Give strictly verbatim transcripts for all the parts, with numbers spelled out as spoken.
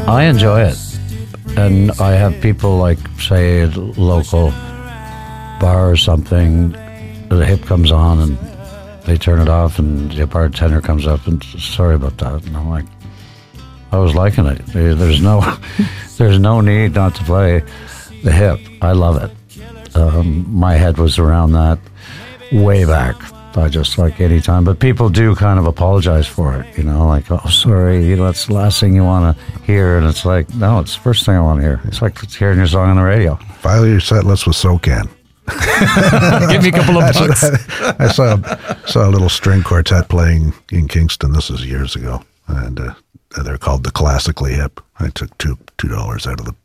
I enjoy it. And I have people like, say, at a local bar or something, the hip comes on and they turn it off and the bartender comes up and, sorry about that. And I'm like, I was liking it. There's no, there's no need not to play the hip. I love it. Um, my head was around that way back. I just like any time, but people do kind of apologize for it, you know, like, oh, sorry, you know, that's the last thing you want to hear. And it's like, no, it's the first thing I want to hear. It's like hearing your song on the radio. File your set list with SoCan. Give me a couple of bucks. I, I saw saw a little string quartet playing in Kingston. This is years ago, and uh, they're called the Classically Hip. I took two two dollars out of the.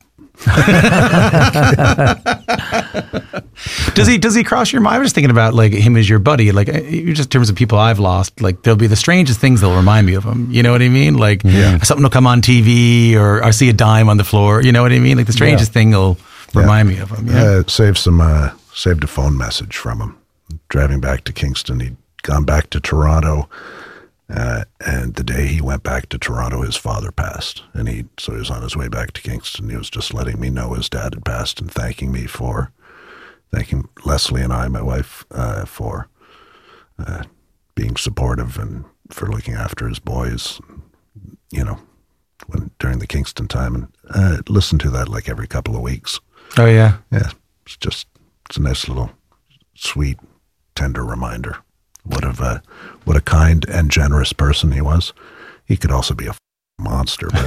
does he does he cross your mind? I was just thinking about like him as your buddy, like just in terms of people I've lost, like there'll be the strangest things that'll remind me of him, you know what I mean, like yeah. something will come on T V or I see a dime on the floor, you know what I mean, like the strangest yeah. thing will remind yeah. me of him. Yeah, uh, saved some uh, saved a phone message from him driving back to Kingston. He'd gone back to Toronto. Uh, and the day he went back to Toronto, his father passed, and he so he was on his way back to Kingston. He was just letting me know his dad had passed and thanking me for, thanking Leslie and I, my wife, uh, for uh, being supportive and for looking after his boys, you know, when during the Kingston time. And uh, listen to that like every couple of weeks. Oh yeah, yeah. It's just it's a nice little, sweet, tender reminder. What a uh, what a kind and generous person he was. He could also be a f- monster, but,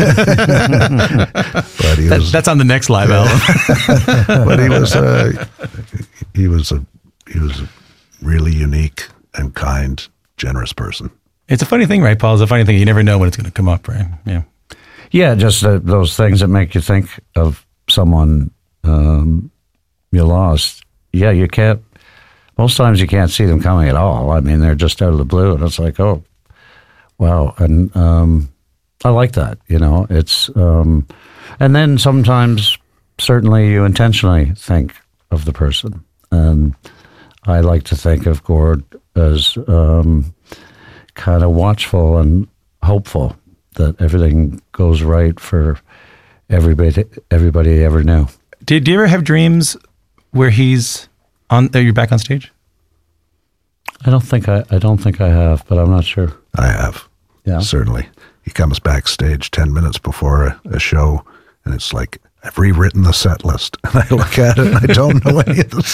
but he that, was. That's on the next live album. But he was uh, he was a he was a really unique and kind, generous person. It's a funny thing, right, Paul? It's a funny thing. You never know when it's going to come up, right? Yeah, yeah. Just uh, those things that make you think of someone um, you lost. Yeah, you can't. Most times you can't see them coming at all. I mean, they're just out of the blue, and it's like, oh, wow. And um, I like that, you know. It's um, and then sometimes, certainly, you intentionally think of the person, and I like to think of Gord as um, kind of watchful and hopeful that everything goes right for everybody. Everybody he ever knew. Did you ever have dreams where he's on? Are you back on stage? I don't think I. I don't think I have, but I'm not sure. I have. Yeah, certainly. He comes backstage ten minutes before a, a show, and it's like I've rewritten the set list, and I look at it, and I don't know any of the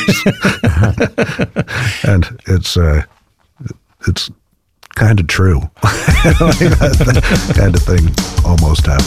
songs, and it's uh, it's kind of true. I mean, that, that kind of thing almost happens.